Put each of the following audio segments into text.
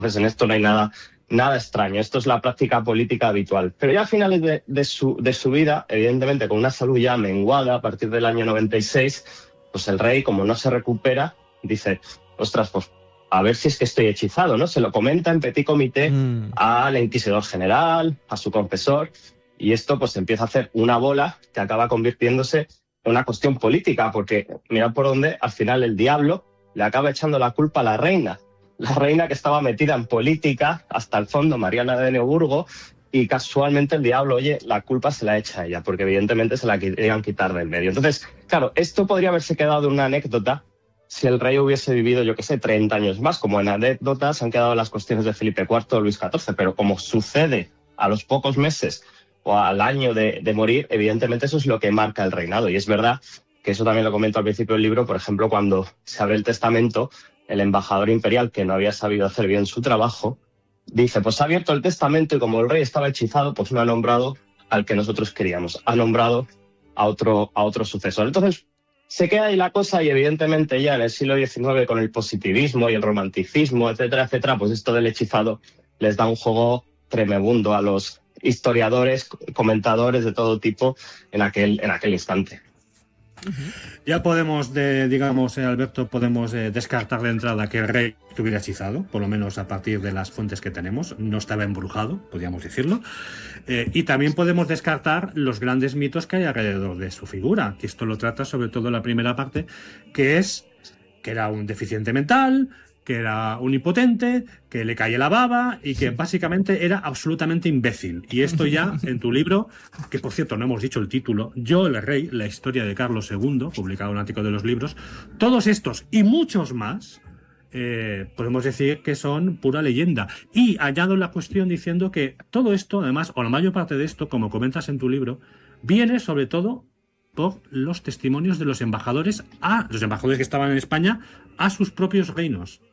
Entonces en esto no hay nada extraño, esto es la práctica política habitual. Pero ya a finales de su vida, evidentemente con una salud ya menguada a partir del año 96, pues el rey, como no se recupera, dice, ostras, pues a ver si es que estoy hechizado, ¿no? Se lo comenta en petit comité al inquisidor general, a su confesor, y esto pues empieza a hacer una bola que acaba convirtiéndose en una cuestión política, porque mirad por dónde al final el diablo le acaba echando la culpa a la reina que estaba metida en política hasta el fondo, Mariana de Neuburgo, y casualmente el diablo, oye, la culpa se la echa a ella, porque evidentemente se la querían quitar del medio. Entonces, claro, esto podría haberse quedado en una anécdota si el rey hubiese vivido, yo qué sé, 30 años más. Como en anécdotas han quedado las cuestiones de Felipe IV o Luis XIV, pero como sucede a los pocos meses o al año de morir, evidentemente eso es lo que marca el reinado. Y es verdad que eso también lo comento al principio del libro, por ejemplo, cuando se abre el testamento, el embajador imperial, que no había sabido hacer bien su trabajo, dice, pues ha abierto el testamento y como el rey estaba hechizado, pues no ha nombrado al que nosotros queríamos, ha nombrado a otro sucesor. Entonces, se queda ahí la cosa y evidentemente ya en el siglo XIX con el positivismo y el romanticismo, etcétera, etcétera, pues esto del hechizado les da un juego tremebundo a los historiadores, comentadores de todo tipo en aquel instante. Ya podemos, Alberto, podemos descartar de entrada que el rey estuviera hechizado, por lo menos a partir de las fuentes que tenemos, no estaba embrujado, podríamos decirlo, y también podemos descartar los grandes mitos que hay alrededor de su figura, que esto lo trata sobre todo la primera parte, que es que era un deficiente mental, que era un impotente, que le caía la baba y que básicamente era absolutamente imbécil. Y esto ya en tu libro, que por cierto no hemos dicho el título, Yo el Rey, la historia de Carlos II, publicado en Ático de los Libros, todos estos y muchos más, podemos decir que son pura leyenda. Y añado la cuestión diciendo que todo esto, además, o la mayor parte de esto, como comentas en tu libro, viene sobre todo por los testimonios de los embajadores que estaban en España a sus propios reinos.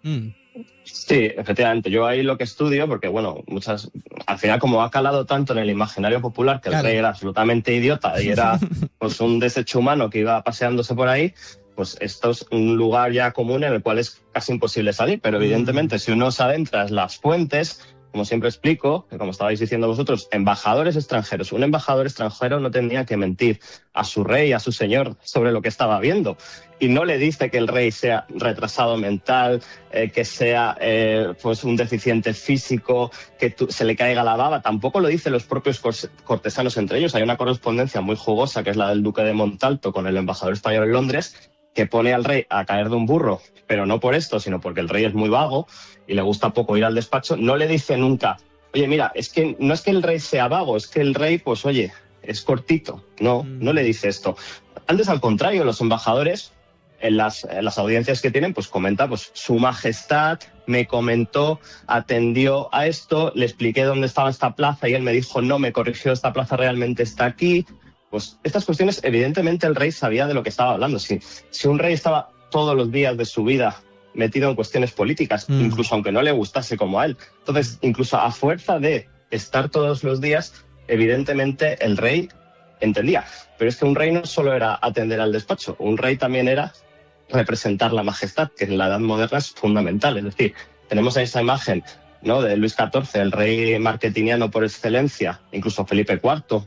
Sí, efectivamente. Yo ahí lo que estudio, porque bueno, al final como ha calado tanto en el imaginario popular que el rey era absolutamente idiota y era pues un desecho humano que iba paseándose por ahí, pues esto es un lugar ya común en el cual es casi imposible salir. Pero evidentemente si uno se adentra en las fuentes, como siempre explico, que como estabais diciendo vosotros, embajadores extranjeros. Un embajador extranjero no tendría que mentir a su rey, a su señor, sobre lo que estaba viendo. Y no le dice que el rey sea retrasado mental, que sea pues un deficiente físico, que se le caiga la baba. Tampoco lo dicen los propios cortesanos entre ellos. Hay una correspondencia muy jugosa, que es la del duque de Montalto con el embajador español en Londres, que pone al rey a caer de un burro, pero no por esto, sino porque el rey es muy vago y le gusta poco ir al despacho. No le dice nunca, oye, mira, es que no es que el rey sea vago, es que el rey, pues oye, es cortito. No le dice esto. Antes, al contrario, los embajadores, en las audiencias que tienen, pues comenta, pues su majestad me comentó, atendió a esto, le expliqué dónde estaba esta plaza y él me dijo, no, me corrigió, esta plaza realmente está aquí. Pues estas cuestiones, evidentemente el rey sabía de lo que estaba hablando. Si un rey estaba todos los días de su vida metido en cuestiones políticas, incluso aunque no le gustase como a él, entonces incluso a fuerza de estar todos los días, evidentemente el rey entendía. Pero es que un rey no solo era atender al despacho, un rey también era representar la majestad, que en la edad moderna es fundamental. Es decir, tenemos esa imagen, ¿no?, de Luis XIV, el rey marketingiano por excelencia, incluso Felipe IV.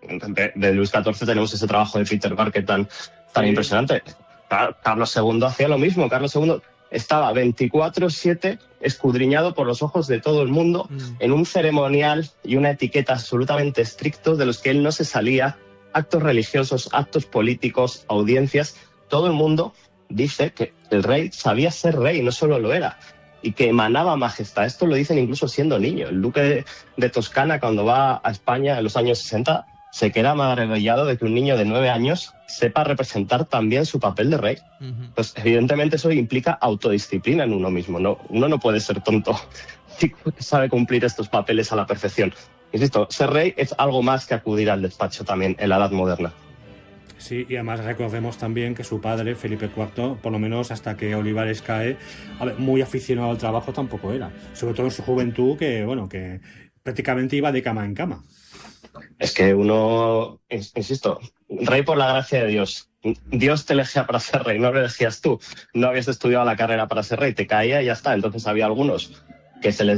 De Luis XIV tenemos ese trabajo de Peter Parker tan impresionante. Carlos II hacía lo mismo. Carlos II estaba 24/7 escudriñado por los ojos de todo el mundo en un ceremonial y una etiqueta absolutamente estrictos de los que él no se salía. Actos religiosos, actos políticos, audiencias. Todo el mundo dice que el rey sabía ser rey, no solo lo era, y que emanaba majestad. Esto lo dicen incluso siendo niño. El duque de Toscana, cuando va a España en los años 60, se queda maravillado de que un niño de 9 años sepa representar también su papel de rey. Pues evidentemente eso implica autodisciplina en uno mismo. Uno no puede ser tonto si sabe cumplir estos papeles a la perfección. Insisto, ser rey es algo más que acudir al despacho también en la edad moderna. Sí, y además recordemos también que su padre, Felipe IV, por lo menos hasta que Olivares cae, muy aficionado al trabajo tampoco era. Sobre todo en su juventud, que prácticamente iba de cama en cama. Es que uno, insisto, rey por la gracia de Dios. Dios te elegía para ser rey, no lo elegías tú. No habías estudiado la carrera para ser rey, te caía y ya está. Entonces había algunos que se les